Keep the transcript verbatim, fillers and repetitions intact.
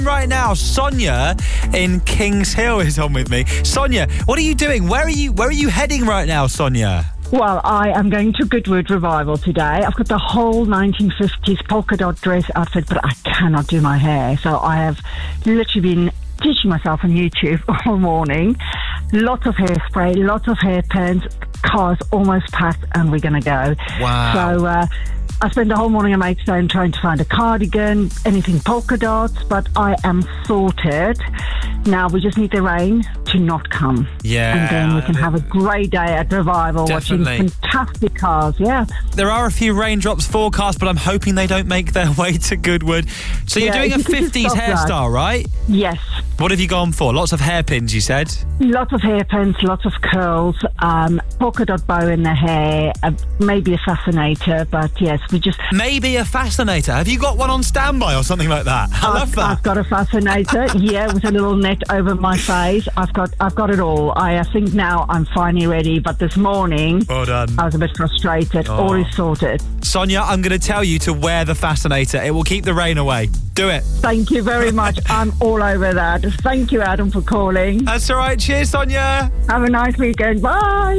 Right now, Sonia in Kings Hill is on with me. Sonia, what are you doing? Where are you? Where are you heading right now, Sonia? Well, I am going to Goodwood Revival today. I've got the whole nineteen fifties polka dot dress outfit, but I cannot do my hair. So I have literally been teaching myself on YouTube all morning. Lots of hairspray, lots of hairpins, cars almost packed, and we're going to go. Wow. So uh, I spent the whole morning at Maidstone trying to find a cardigan, anything polka dots, but I am sorted. Now we just need the rain to not come. Yeah. And then we can have a great day at Revival, Definitely. watching fantastic cars, yeah. There are a few raindrops forecast, but I'm hoping they don't make their way to Goodwood. So you're Yeah, doing if a you could just fifties stop that. hairstyle, right? Yes. What have you gone for? Lots of hairpins, you said? Lots of hairpins, lots of curls, um, polka dot bow in the hair, uh, maybe a fascinator, but yes, we just... Maybe a fascinator. Have you got one on standby or something like that? I love I've, that. I've got a fascinator, yeah, with a little net over my face. I've got I've got it all. I, I think now I'm finally ready, but this morning Well done. I was a bit frustrated. Oh. All is sorted. Sonia, I'm going to tell you to wear the fascinator. It will keep the rain away. Do it. Thank you very much. I'm all over that. Thank you, Adam, for calling. That's all right. Cheers, Sonia. Have a nice weekend. Bye.